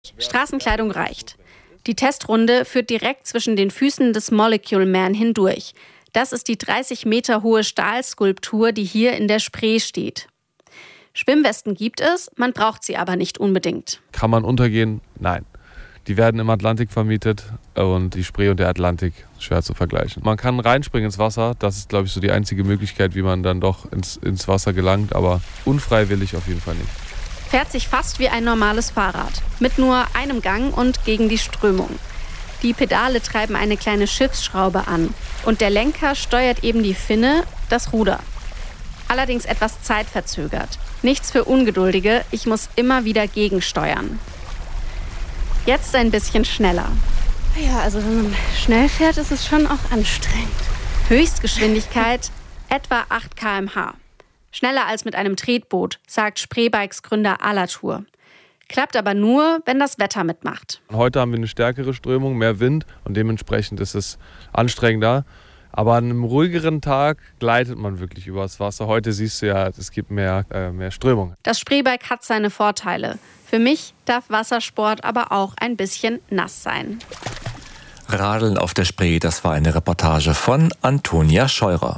Straßenkleidung reicht. Die Testrunde führt direkt zwischen den Füßen des Molecule Man hindurch. Das ist die 30 Meter hohe Stahlskulptur, die hier in der Spree steht. Schwimmwesten gibt es, man braucht sie aber nicht unbedingt. Kann man untergehen? Nein. Die werden im Atlantik vermietet und die Spree und der Atlantik schwer zu vergleichen. Man kann reinspringen ins Wasser, das ist, glaube ich, so die einzige Möglichkeit, wie man dann doch ins Wasser gelangt, aber unfreiwillig auf jeden Fall nicht. Fährt sich fast wie ein normales Fahrrad, mit nur einem Gang und gegen die Strömung. Die Pedale treiben eine kleine Schiffsschraube an und der Lenker steuert eben die Finne, das Ruder. Allerdings etwas zeitverzögert. Nichts für Ungeduldige, ich muss immer wieder gegensteuern. Jetzt ein bisschen schneller. Ja, also wenn man schnell fährt, ist es schon auch anstrengend. Höchstgeschwindigkeit etwa 8 km/h. Schneller als mit einem Tretboot, sagt Spreebikes Gründer Alatur. Klappt aber nur, wenn das Wetter mitmacht. Heute haben wir eine stärkere Strömung, mehr Wind und dementsprechend ist es anstrengender. Aber an einem ruhigeren Tag gleitet man wirklich übers Wasser. Heute siehst du ja, es gibt mehr Strömung. Das Spreebike hat seine Vorteile. Für mich darf Wassersport aber auch ein bisschen nass sein. Radeln auf der Spree, das war eine Reportage von Antonia Scheurer.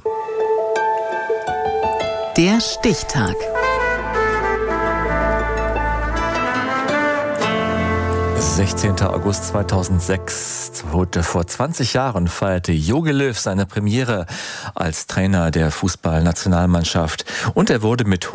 Der Stichtag. 16. August 2006. Heute vor 20 Jahren feierte Jogi Löw seine Premiere als Trainer der Fußballnationalmannschaft. Und er wurde mit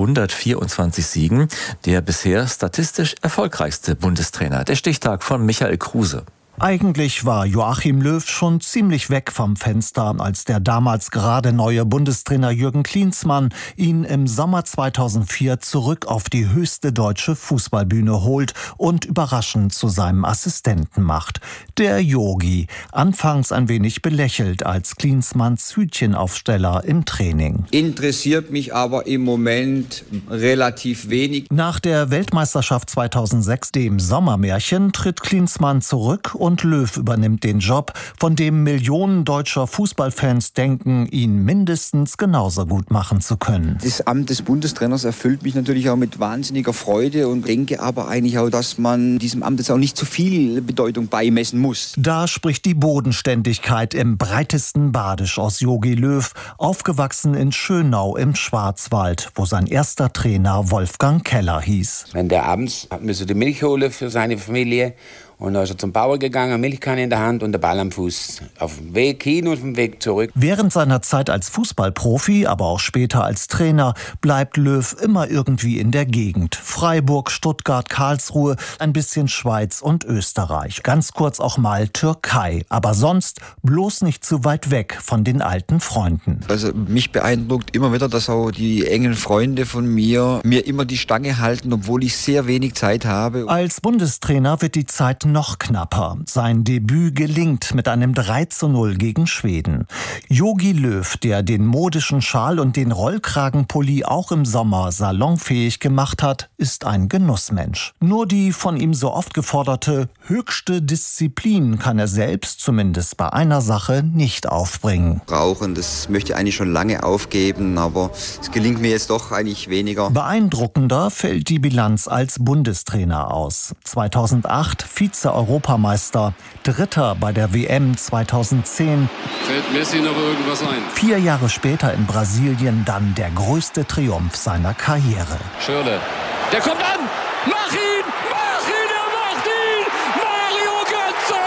124 Siegen der bisher statistisch erfolgreichste Bundestrainer. Der Stichtag von Michael Kruse. Eigentlich war Joachim Löw schon ziemlich weg vom Fenster, als der damals gerade neue Bundestrainer Jürgen Klinsmann ihn im Sommer 2004 zurück auf die höchste deutsche Fußballbühne holt und überraschend zu seinem Assistenten macht. Der Jogi, anfangs ein wenig belächelt als Klinsmanns Hütchenaufsteller im Training. Interessiert mich aber im Moment relativ wenig. Nach der Weltmeisterschaft 2006, dem Sommermärchen, tritt Klinsmann zurück und Löw übernimmt den Job, von dem Millionen deutscher Fußballfans denken, ihn mindestens genauso gut machen zu können. Das Amt des Bundestrainers erfüllt mich natürlich auch mit wahnsinniger Freude und denke aber eigentlich auch, dass man diesem Amt jetzt auch nicht zu viel Bedeutung beimessen muss. Da spricht die Bodenständigkeit im breitesten Badisch aus Jogi Löw, aufgewachsen in Schönau im Schwarzwald, wo sein erster Trainer Wolfgang Keller hieß. Wenn der abends müsse die Milch holen für seine Familie. Und dann ist er zum Bauer gegangen, Milchkanne in der Hand und der Ball am Fuß. Auf dem Weg hin und auf dem Weg zurück. Während seiner Zeit als Fußballprofi, aber auch später als Trainer, bleibt Löw immer irgendwie in der Gegend. Freiburg, Stuttgart, Karlsruhe, ein bisschen Schweiz und Österreich. Ganz kurz auch mal Türkei. Aber sonst bloß nicht zu weit weg von den alten Freunden. Also mich beeindruckt immer wieder, dass auch die engen Freunde von mir immer die Stange halten, obwohl ich sehr wenig Zeit habe. Als Bundestrainer wird die Zeit noch knapper. Sein Debüt gelingt mit einem 3:0 gegen Schweden. Jogi Löw, der den modischen Schal und den Rollkragenpulli auch im Sommer salonfähig gemacht hat, ist ein Genussmensch. Nur die von ihm so oft geforderte höchste Disziplin kann er selbst, zumindest bei einer Sache, nicht aufbringen. Rauchen, das möchte ich eigentlich schon lange aufgeben, aber es gelingt mir jetzt doch eigentlich weniger. Beeindruckender fällt die Bilanz als Bundestrainer aus. 2008 Vize-Europameister, Dritter bei der WM 2010. Fällt Messi noch irgendwas ein? 4 Jahre später in Brasilien dann der größte Triumph seiner Karriere. Schürrle, der kommt an! Mach ihn! Mach ihn! Er macht ihn! Mario Götze!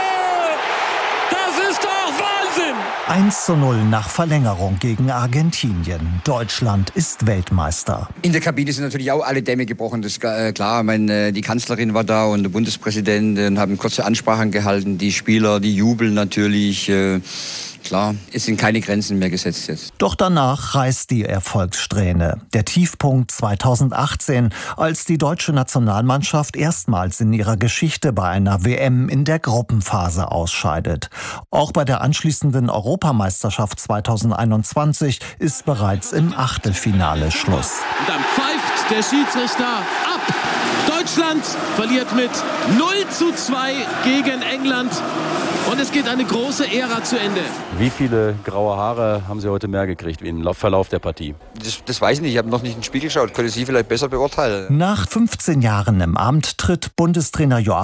Das ist doch Wahnsinn! 1:0 nach Verlängerung gegen Argentinien. Deutschland ist Weltmeister. In der Kabine sind natürlich auch alle Dämme gebrochen, das ist klar. Die Kanzlerin war da und der Bundespräsident haben kurze Ansprachen gehalten. Die Spieler, die jubeln natürlich. Klar, es sind keine Grenzen mehr gesetzt jetzt. Doch danach reißt die Erfolgssträhne. Der Tiefpunkt 2018, als die deutsche Nationalmannschaft erstmals in ihrer Geschichte bei einer WM in der Gruppenphase ausscheidet. Auch bei der anschließenden Europameisterschaft 2021 ist bereits im Achtelfinale Schluss. Und dann pfeift der Schiedsrichter ab. Deutschland verliert mit 0:2 gegen England. Und es geht eine große Ära zu Ende. Wie viele graue Haare haben Sie heute mehr gekriegt im Verlauf der Partie? Das weiß ich nicht. Ich habe noch nicht in den Spiegel geschaut. Könnte Sie vielleicht besser beurteilen. Nach 15 Jahren im Amt tritt Bundestrainer Joachim